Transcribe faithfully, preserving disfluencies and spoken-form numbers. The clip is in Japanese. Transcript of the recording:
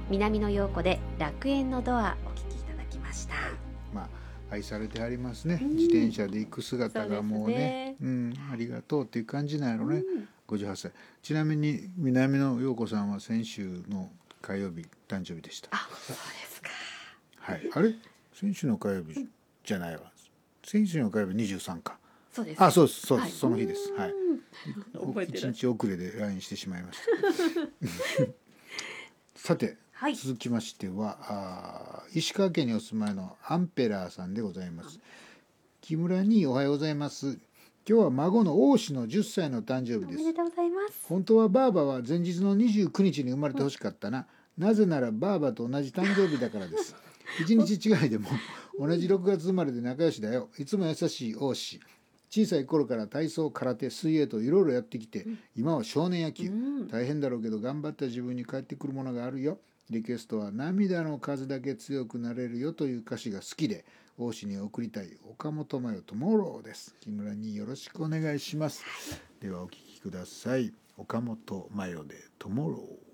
南野陽子で楽園のドアお聞きいただきました。 まあ愛されてありますね、うん、自転車で行く姿がもうね、 うね、 うん、ありがとうっていう感じなんやろね、 うん、 ごじゅうはっさい。ちなみに南野陽子さんは先週の火曜日誕生日でした。 あ、そうですか。 はい、あれ先週の火曜日じゃないわ、先週の火曜日にじゅうさんか。 そうです。 あ、そうですそうです、 はい、 その日です。はい。 覚えてる。 一日遅れで ライン してしまいましたさて、はい、続きましてはあ石川県にお住まいのアンペラーさんでございます。木村におはようございます。今日は孫の王子のじゅっさいの誕生日です。 おめでとうございます。 本当はばあばは前日のにじゅうくにちに生まれてほしかったな、うん、なぜならばあばと同じ誕生日だからです一日違いでも同じろくがつ生まれで仲良しだよ。いつも優しい王子。小さい頃から体操、空手、水泳といろいろやってきて、うん、今は少年野球、うん、大変だろうけど頑張った自分に返ってくるものがあるよ。リクエストは涙の数だけ強くなれるよという歌詞が好きで、王子に送りたい岡本真代トモローです。木村によろしくお願いします。ではお聴きください。岡本真代でトモロー。